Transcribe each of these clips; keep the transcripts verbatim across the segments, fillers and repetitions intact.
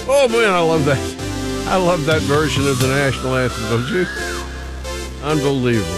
Oh, man, I love that. I love that version of the national anthem, don't you? Unbelievable.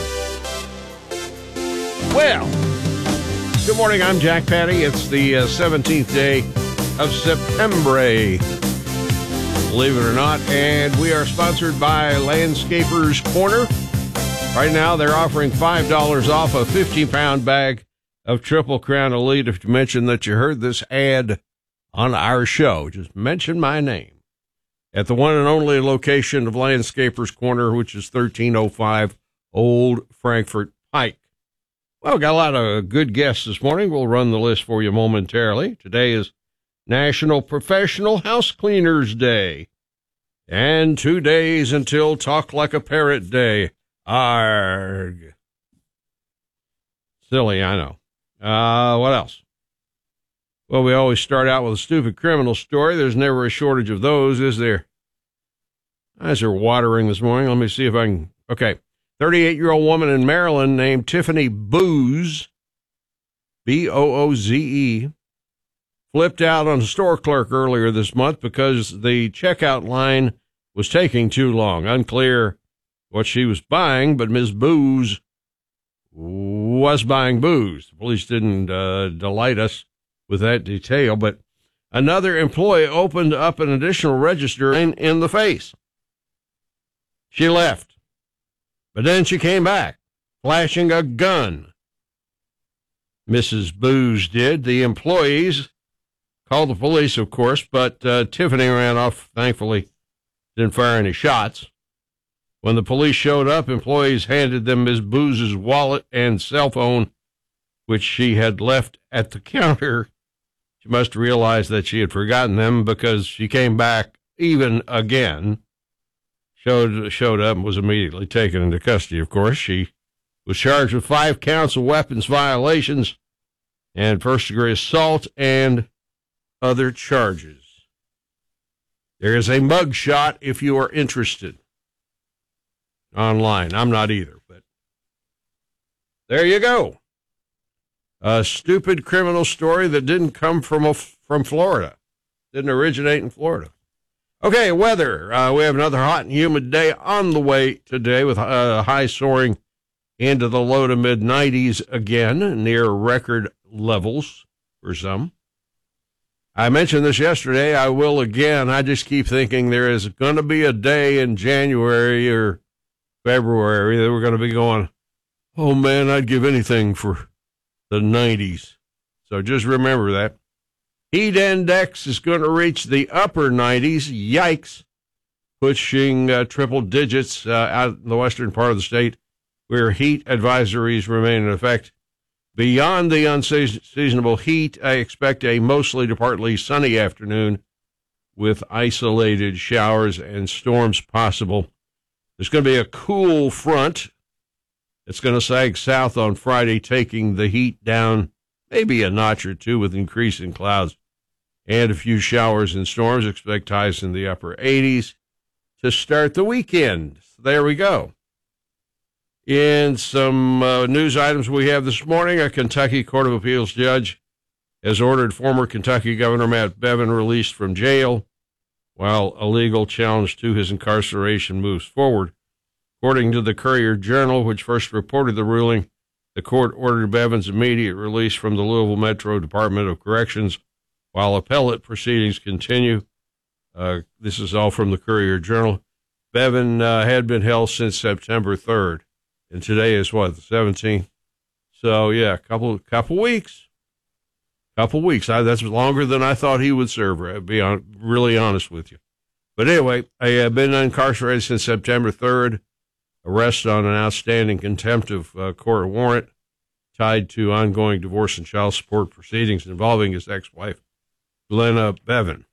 Well, good morning. I'm Jack Patty. It's the uh, seventeenth day of September, believe it or not, and we are sponsored by Landscapers Corner. Right now, they're offering five dollars off a fifty-pound bag of Triple Crown Elite if you mention that you heard this ad on our show. Just mention my name at the one and only location of Landscapers Corner, which is thirteen oh five Old Frankfort Pike. Well, got a lot of good guests this morning. We'll run the list for you momentarily. Today is National Professional House Cleaners Day, and two days until Talk Like a Parrot Day. Arg. Silly, I know. Uh, what else? Well, we always start out with a stupid criminal story. There's never a shortage of those, is there? Eyes are watering this morning. Let me see if I can. Okay. thirty-eight-year-old woman in Maryland named Tiffany Booze, B O O Z E, flipped out on a store clerk earlier this month because the checkout line was taking too long. Unclear what she was buying, but Miz Booze was buying booze. The police didn't uh, delight us with that detail, but another employee opened up an additional register in, in the face. She left. But then she came back, flashing a gun. Missus Booze did. The employees called the police, of course, but uh, Tiffany ran off, thankfully, didn't fire any shots. When the police showed up, employees handed them Miz Booze's wallet and cell phone, which she had left at the counter. She must have realized that she had forgotten them because she came back even again. Showed, showed up and was immediately taken into custody, of course. She was charged with five counts of weapons violations and first-degree assault and other charges. There is a mug shot if you are interested online. I'm not either, but there you go. A stupid criminal story that didn't come from a, from Florida. Didn't originate in Florida. Okay, weather. Uh, we have another hot and humid day on the way today with uh, high soaring into the low to mid nineties again, near record levels for some. I mentioned this yesterday. I will again. I just keep thinking there is going to be a day in January or February that we're going to be going, oh, man, I'd give anything for the nineties. So just remember that. Heat index is going to reach the upper nineties. Yikes. Pushing uh, triple digits uh, out in the western part of the state where heat advisories remain in effect. Beyond the unseasonable heat, I expect a mostly to partly sunny afternoon with isolated showers and storms possible. There's going to be a cool front. It's going to sag south on Friday, taking the heat down maybe a notch or two with increasing clouds and a few showers and storms. Expect highs in the upper eighties to start the weekend. So there we go. In some uh, news items we have this morning, a Kentucky Court of Appeals judge has ordered former Kentucky Governor Matt Bevin released from jail while a legal challenge to his incarceration moves forward. According to the Courier-Journal, which first reported the ruling, the court ordered Bevin's immediate release from the Louisville Metro Department of Corrections while appellate proceedings continue. Uh, this is all from the Courier-Journal. Bevin uh, had been held since September third, and today is, what, the seventeenth? So, yeah, a couple, couple weeks. Couple weeks. I, that's longer than I thought he would serve, I'll be on, really honest with you. But anyway, I have been incarcerated since September third. Arrest on an outstanding contempt of uh, court warrant tied to ongoing divorce and child support proceedings involving his ex-wife, Glenna Bevin.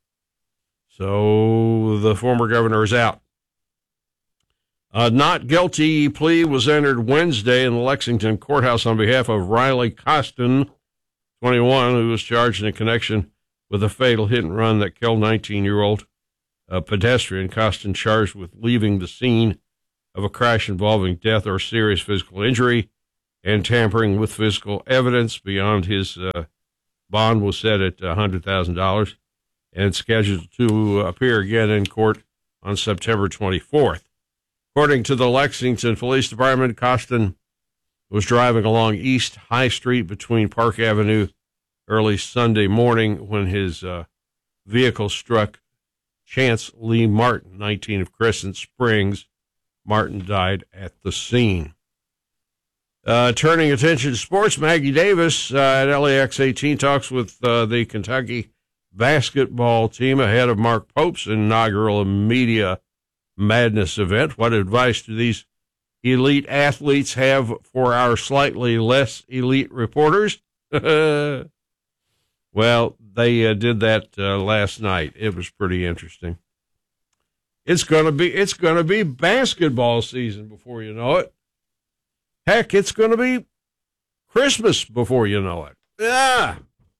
So the former governor is out. A not guilty plea was entered Wednesday in the Lexington courthouse on behalf of Riley Costin, twenty-one, who was charged in connection with a fatal hit and run that killed nineteen-year-old uh, pedestrian. Costin charged with leaving the scene of a crash involving death or serious physical injury and tampering with physical evidence. Beyond his uh, bond was set at one hundred thousand dollars. and scheduled to appear again in court on September twenty-fourth. According to the Lexington Police Department, Costin was driving along East High Street between Park Avenue early Sunday morning when his uh, vehicle struck Chance Lee Martin, nineteen, of Crescent Springs. Martin died at the scene. Uh, turning attention to sports, Maggie Davis uh, at L A X eighteen talks with uh, the Kentucky basketball team ahead of Mark Pope's inaugural Media Madness event. What advice do these elite athletes have for our slightly less elite reporters? Well, they uh, did that uh, last night. It was pretty interesting. It's gonna be it's gonna be basketball season before you know it. Heck, it's gonna be Christmas before you know it. Yeah.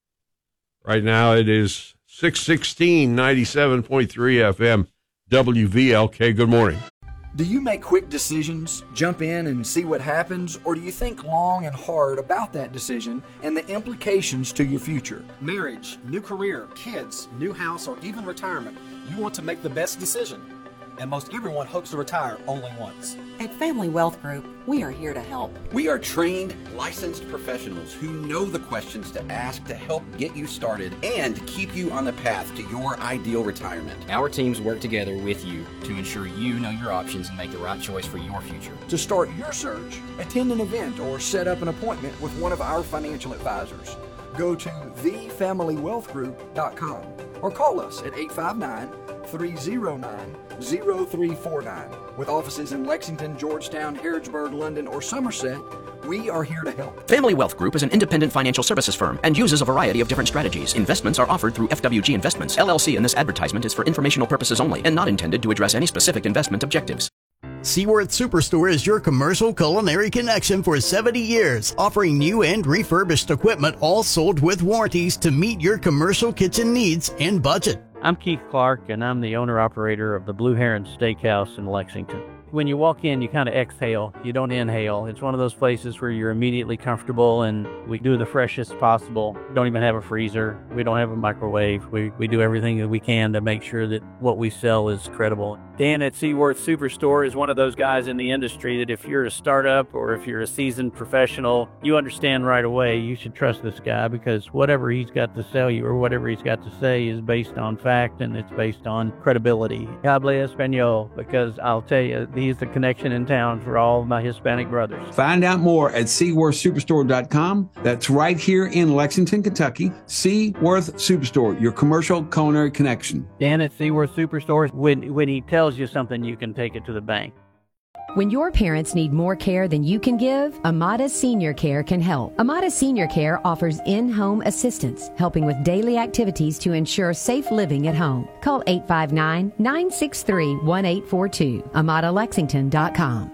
Right now it is six sixteen, ninety-seven point three F M, W V L K. Good morning. Do you make quick decisions, jump in and see what happens, or do you think long and hard about that decision and the implications to your future? Marriage, new career, kids, new house, or even retirement. You want to make the best decision. And most everyone hopes to retire only once. At Family Wealth Group, we are here to help. We are trained, licensed professionals who know the questions to ask to help get you started and keep you on the path to your ideal retirement. Our teams work together with you to ensure you know your options and make the right choice for your future. To start your search, attend an event or set up an appointment with one of our financial advisors. Go to the family wealth group dot com or call us at eight five nine, three oh nine, oh three four nine. With offices in Lexington, Georgetown, Harrodsburg, London, or Somerset, we are here to help. Family Wealth Group is an independent financial services firm and uses a variety of different strategies. Investments are offered through F W G Investments, L L C, and this advertisement is for informational purposes only and not intended to address any specific investment objectives. Seaworth Superstore is your commercial culinary connection for seventy years, offering new and refurbished equipment, all sold with warranties to meet your commercial kitchen needs and budget. I'm Keith Clark, and I'm the owner-operator of the Blue Heron Steakhouse in Lexington. When you walk in, you kind of exhale. You don't inhale. It's one of those places where you're immediately comfortable, and we do the freshest possible. Don't even have a freezer. We don't have a microwave. We, we do everything that we can to make sure that what we sell is credible. Dan at Seaworth Superstore is one of those guys in the industry that if you're a startup or if you're a seasoned professional, you understand right away you should trust this guy because whatever he's got to sell you or whatever he's got to say is based on fact and it's based on credibility. Hable Espanol, because I'll tell you, he's the connection in town for all my Hispanic brothers. Find out more at seaworth superstore dot com. That's right here in Lexington, Kentucky. Seaworth Superstore, your commercial culinary connection. Dan at Seaworth Superstore, when, when he tells you something, you can take it to the bank. When your parents need more care than you can give, Amada Senior Care can help. Amada Senior Care offers in-home assistance, helping with daily activities to ensure safe living at home. Call eight five nine, nine six three, one eight four two, amada lexington dot com.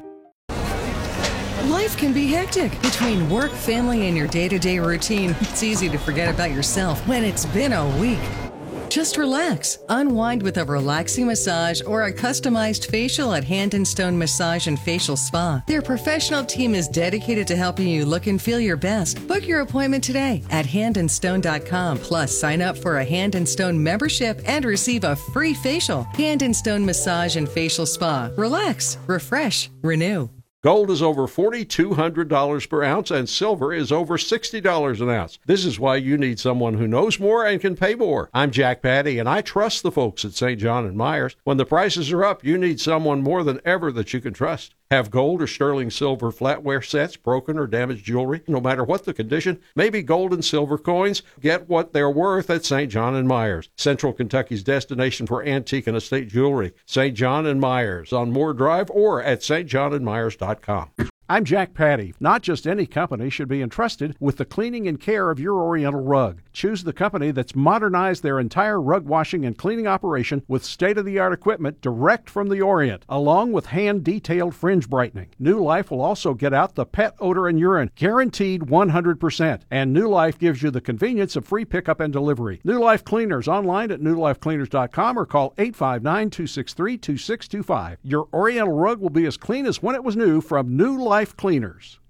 Life can be hectic. Between work, family, and your day-to-day routine, it's easy to forget about yourself when it's been a week. Just relax. Unwind with a relaxing massage or a customized facial at Hand and Stone Massage and Facial Spa. Their professional team is dedicated to helping you look and feel your best. Book your appointment today at hand and stone dot com. Plus, sign up for a Hand and Stone membership and receive a free facial. Hand and Stone Massage and Facial Spa. Relax, refresh, renew. Gold is over four thousand two hundred dollars per ounce, and silver is over sixty dollars an ounce. This is why you need someone who knows more and can pay more. I'm Jack Patty, and I trust the folks at Saint John and Myers. When the prices are up, you need someone more than ever that you can trust. Have gold or sterling silver flatware sets, broken or damaged jewelry, no matter what the condition, maybe gold and silver coins, get what they're worth at Saint John and Myers, Central Kentucky's destination for antique and estate jewelry. Saint John and Myers on Moore Drive or at s t john and myers dot com. I'm Jack Patty. Not just any company should be entrusted with the cleaning and care of your Oriental rug. Choose the company that's modernized their entire rug washing and cleaning operation with state-of-the-art equipment direct from the Orient, along with hand-detailed fringe brightening. New Life will also get out the pet odor and urine, guaranteed one hundred percent. And New Life gives you the convenience of free pickup and delivery. New Life Cleaners online at new life cleaners dot com or call eight five nine, two six three, two six two five. Your Oriental rug will be as clean as when it was new from New Life Cleaners.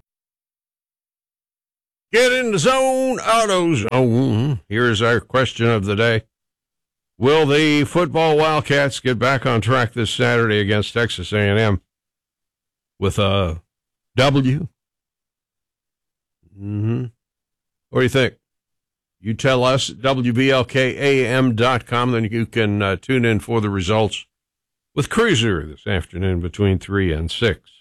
Get in the zone, AutoZone. Here's our question of the day. Will the football Wildcats get back on track this Saturday against Texas A and M with a W? Mm-hmm. What do you think? You tell us at W B L K A M dot com, then you can uh, tune in for the results with Cruiser this afternoon between three and six.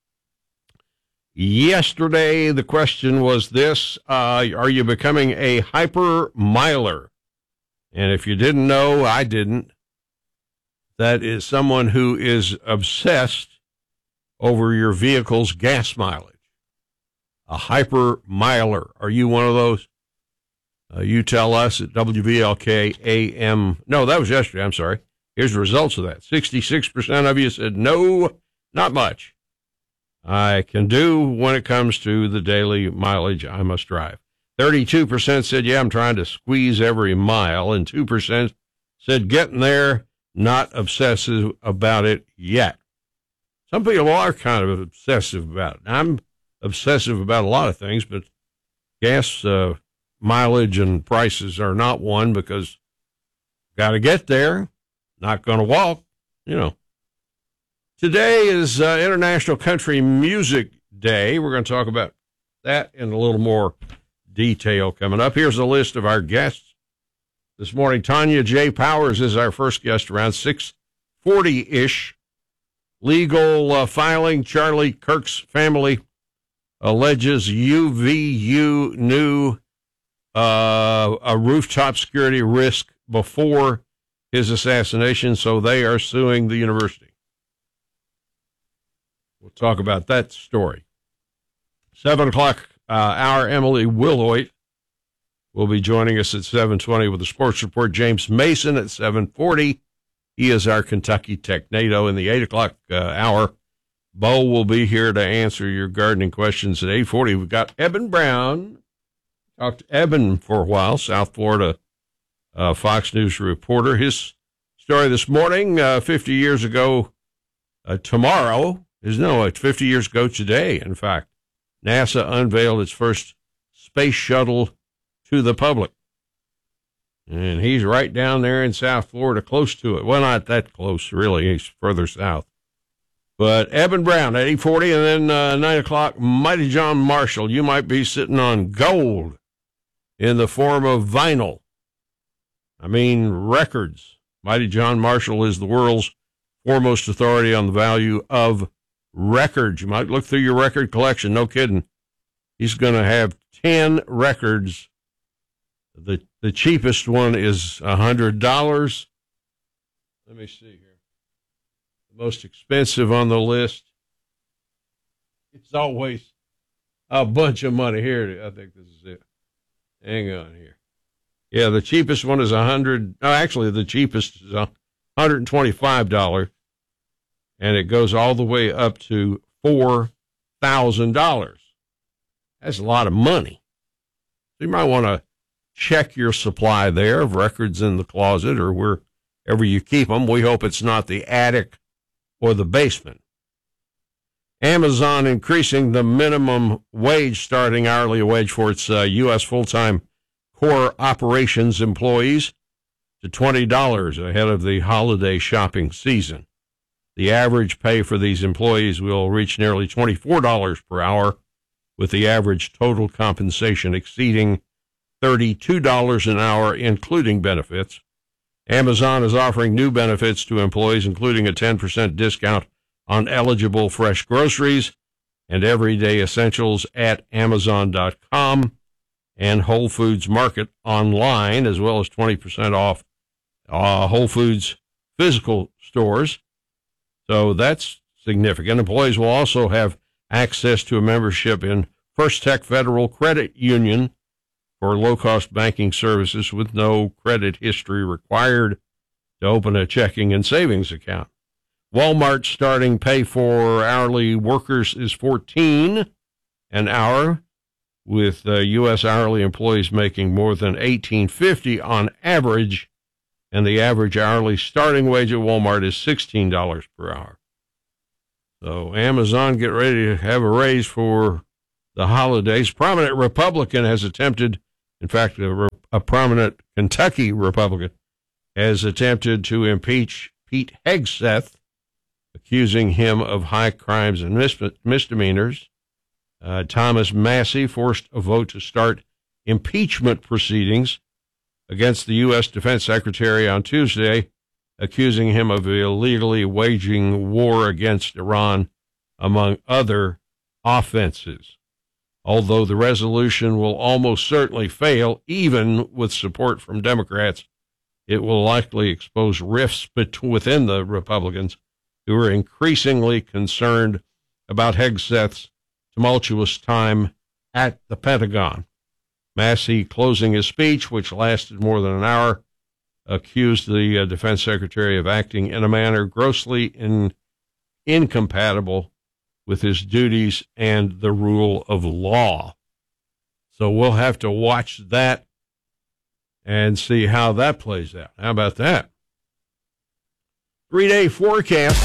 Yesterday, the question was this, uh, are you becoming a hyper miler? And if you didn't know, I didn't. That is someone who is obsessed over your vehicle's gas mileage. A hyper miler. Are you one of those? Uh, you tell us at W B L K A M. No, that was yesterday. I'm sorry. Here's the results of that. sixty-six percent of you said no, not much. I can do when it comes to the daily mileage I must drive. thirty-two percent said, yeah, I'm trying to squeeze every mile. And two percent said, getting there, not obsessive about it yet. Some people are kind of obsessive about it. I'm obsessive about a lot of things, but gas uh, mileage and prices are not one, because got to get there, not going to walk, you know. Today is uh, International Country Music Day. We're going to talk about that in a little more detail coming up. Here's a list of our guests this morning. Tanya J. Powers is our first guest around six forty-ish. Legal uh, filing. Charlie Kirk's family alleges U V U knew uh, a rooftop security risk before his assassination, so they are suing the university. We'll talk about that story. Seven o'clock uh, hour, Emily Wilhoit will be joining us at seven twenty with the sports report. James Mason at seven forty. He is our Kentucky Technado. In the eight o'clock uh, hour, Bo will be here to answer your gardening questions at eight forty. We've got Eben Brown. Talked to Eben for a while, South Florida uh, Fox News reporter. His story this morning, uh, fifty years ago uh, tomorrow, is no, it's fifty years ago today, in fact, NASA unveiled its first space shuttle to the public. And he's right down there in South Florida, close to it. Well, not that close, really. He's further south. But Eben Brown at eight forty, and then uh, nine o'clock, Mighty John Marshall. You might be sitting on gold in the form of vinyl. I mean, records. Mighty John Marshall is the world's foremost authority on the value of records. You might look through your record collection. No kidding. He's going to have ten records. The the cheapest one is one hundred dollars. Let me see here. The most expensive on the list. It's always a bunch of money. Here, I think this is it. Hang on here. Yeah, the cheapest one is one hundred. No, actually, the cheapest is one hundred twenty-five dollars. And it goes all the way up to four thousand dollars. That's a lot of money. So you might want to check your supply there of records in the closet or wherever you keep them. We hope it's not the attic or the basement. Amazon increasing the minimum wage, starting hourly wage for its uh, U S full-time core operations employees to twenty dollars ahead of the holiday shopping season. The average pay for these employees will reach nearly twenty-four dollars per hour, with the average total compensation exceeding thirty-two dollars an hour, including benefits. Amazon is offering new benefits to employees, including a ten percent discount on eligible fresh groceries and everyday essentials at Amazon dot com and Whole Foods Market online, as well as twenty percent off uh, Whole Foods physical stores. So that's significant. Employees will also have access to a membership in First Tech Federal Credit Union for low-cost banking services with no credit history required to open a checking and savings account. Walmart's starting pay for hourly workers is fourteen dollars an hour, with uh, U S hourly employees making more than eighteen fifty on average, and the average hourly starting wage at Walmart is sixteen dollars per hour. So Amazon, get ready to have a raise for the holidays. Prominent Republican has attempted, in fact, a, a prominent Kentucky Republican has attempted to impeach Pete Hegseth, accusing him of high crimes and mis- misdemeanors. Uh, Thomas Massie forced a vote to start impeachment proceedings against the U S Defense Secretary on Tuesday, accusing him of illegally waging war against Iran, among other offenses. Although the resolution will almost certainly fail, even with support from Democrats, it will likely expose rifts bet- within the Republicans, who are increasingly concerned about Hegseth's tumultuous time at the Pentagon. Massie, closing his speech, which lasted more than an hour, accused the uh, defense secretary of acting in a manner grossly in, incompatible with his duties and the rule of law. So we'll have to watch that and see how that plays out. How about that? Three-day forecast.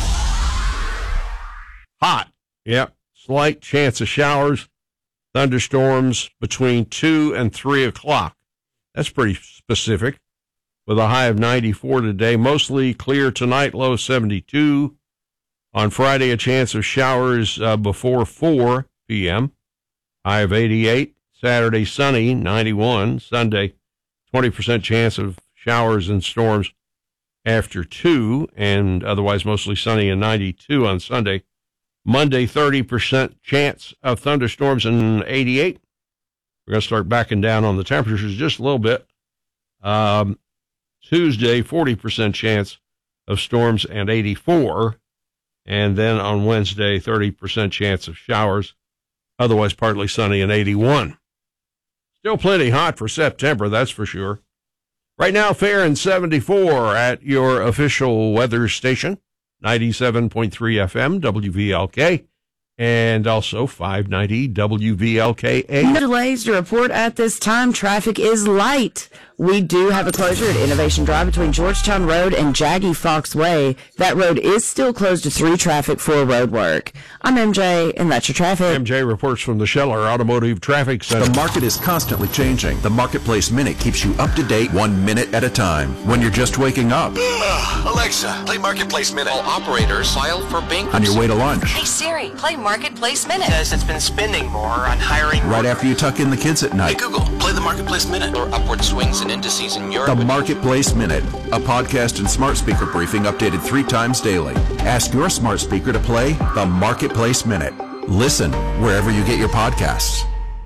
Hot. Yep. Slight chance of showers, thunderstorms between two and three o'clock. That's pretty specific. With a high of ninety-four today, mostly clear tonight, low seventy-two. On Friday, a chance of showers uh, before four p.m., high of eighty-eight. Saturday, sunny, ninety-one. Sunday, twenty percent chance of showers and storms after two, and otherwise mostly sunny and ninety-two on Sunday. Monday, thirty percent chance of thunderstorms and eighty-eight. We're going to start backing down on the temperatures just a little bit. Um, Tuesday, forty percent chance of storms and eighty-four. And then on Wednesday, thirty percent chance of showers, otherwise partly sunny and eighty-one. Still plenty hot for September, that's for sure. Right now, fair and seventy-four at your official weather station, ninety-seven point three F M, W V L K, and also five ninety W V L K A M. No delays to report at this time. Traffic is light. We do have a closure at Innovation Drive between Georgetown Road and Jaggy Fox Way. That road is still closed to through traffic for road work. I'm M J, and that's your traffic. M J reports from the Scheller Automotive Traffic Center. The market is constantly changing. The Marketplace Minute keeps you up to date one minute at a time. When you're just waking up. Alexa, play Marketplace Minute. All operators file for bankruptcy. On your way to lunch. Hey Siri, play Marketplace Minute. Says it's been spending more on hiring. Right after you tuck in the kids at night. Hey Google, play the Marketplace Minute. Or upward swings and indices in Europe. The Marketplace Minute, a podcast and smart speaker briefing updated three times daily. Ask your smart speaker to play the Marketplace Minute. Listen wherever you get your podcasts.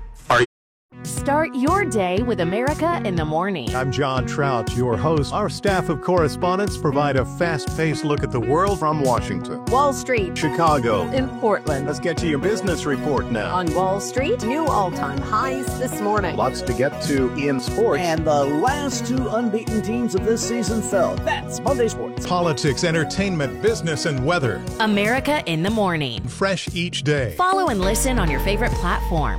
Start your day with America in the Morning. I'm John Trout, your host. Our staff of correspondents provide a fast-paced look at the world from Washington, Wall Street, Chicago, and Portland. Let's get to your business report now. On Wall Street, new all-time highs this morning. Lots to get to in sports. And the last two unbeaten teams of this season fell. That's Monday Sports. Politics, entertainment, business, and weather. America in the Morning. Fresh each day. Follow and listen on your favorite platform.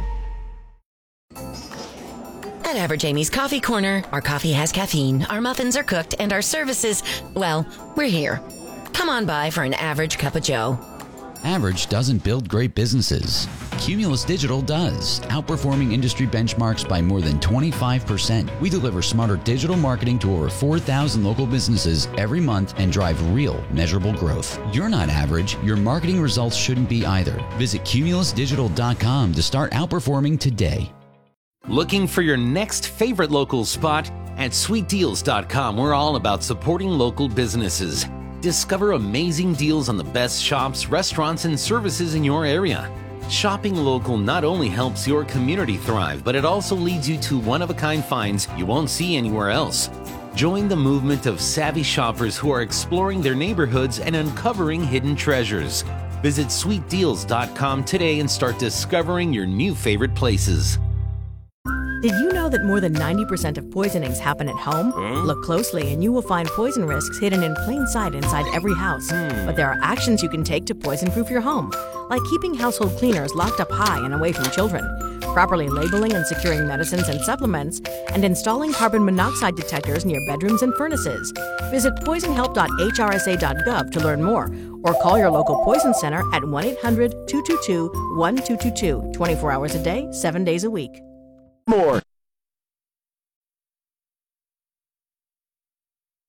At Average Amy's Coffee Corner, our coffee has caffeine, our muffins are cooked, and our services, well, we're here. Come on by for an average cup of joe. Average doesn't build great businesses. Cumulus Digital does, outperforming industry benchmarks by more than twenty-five percent. We deliver smarter digital marketing to over four thousand local businesses every month and drive real, measurable growth. You're not average. Your marketing results shouldn't be either. Visit cumulus digital dot com to start outperforming today. Looking for your next favorite local spot? At sweet deals dot com, we're all about supporting local businesses. Discover amazing deals on the best shops, restaurants, and services in your area. Shopping local not only helps your community thrive, but it also leads you to one-of-a-kind finds you won't see anywhere else. Join the movement of savvy shoppers who are exploring their neighborhoods and uncovering hidden treasures. Visit sweet deals dot com today and start discovering your new favorite places. Did you know that more than ninety percent of poisonings happen at home? Huh? Look closely and you will find poison risks hidden in plain sight inside every house. Hmm. But there are actions you can take to poison-proof your home, like keeping household cleaners locked up high and away from children, properly labeling and securing medicines and supplements, and installing carbon monoxide detectors near bedrooms and furnaces. Visit poison help dot H R S A dot gov to learn more, or call your local poison center at one eight hundred two two two one two two two, twenty-four hours a day, seven days a week. More.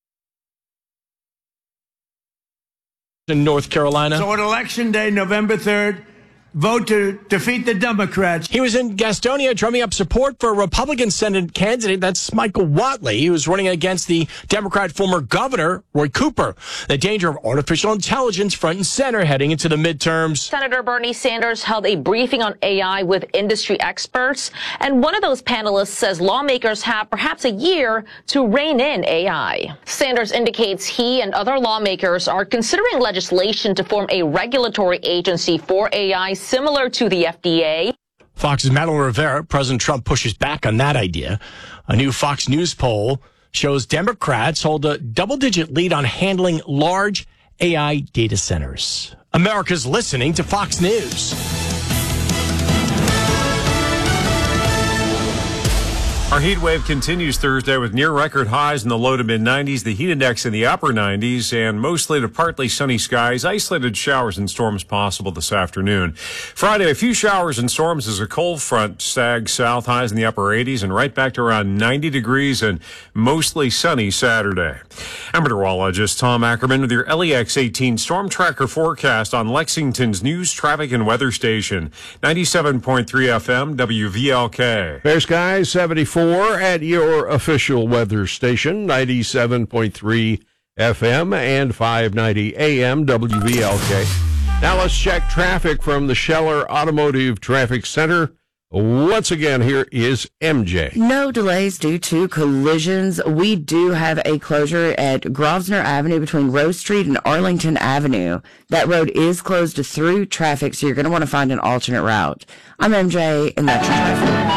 in North Carolina. So on Election Day, November third, vote to defeat the Democrats. He was in Gastonia drumming up support for a Republican Senate candidate. That's Michael Whatley. He was running against the Democrat former governor, Roy Cooper. The danger of artificial intelligence front and center heading into the midterms. Senator Bernie Sanders held a briefing on A I with industry experts, and one of those panelists says lawmakers have perhaps a year to rein in A I. Sanders indicates he and other lawmakers are considering legislation to form a regulatory agency for A I similar to the F D A. Fox's Madeline Rivera, President Trump pushes back on that idea. A new Fox News poll shows Democrats hold a double-digit lead on handling large A I data centers. America's listening to Fox News. Our heat wave continues Thursday with near record highs in the low to mid nineties, the heat index in the upper nineties, and mostly to partly sunny skies. Isolated showers and storms possible this afternoon. Friday, a few showers and storms as a cold front sags south, highs in the upper eighties, and right back to around ninety degrees and mostly sunny Saturday. I'm meteorologist Tom Ackerman with your L E X eighteen Storm Tracker forecast on Lexington's News, Traffic, and Weather Station, ninety-seven point three F M, W V L K. Fair skies, seventy-four at your official weather station, ninety-seven point three F M and five ninety A M, W V L K. Now let's check traffic from the Scheller Automotive Traffic Center. Once again, here is M J. No delays due to collisions. We do have a closure at Grosvenor Avenue between Rose Street and Arlington Avenue. That road is closed to through traffic, so you're going to want to find an alternate route. I'm M J, and that's your traffic.